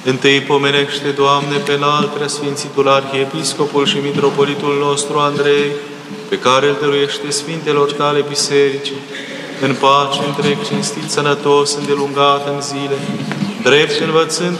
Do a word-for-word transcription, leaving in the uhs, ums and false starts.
Întâi pomenește, Doamne, pe înalt preasfințitul arhiepiscopul și mitropolitul nostru Andrei, pe care îl dăruiește sfintelor tale biserici, în pace întreg, cinstit, sănătos, îndelungat în zile, drept învățând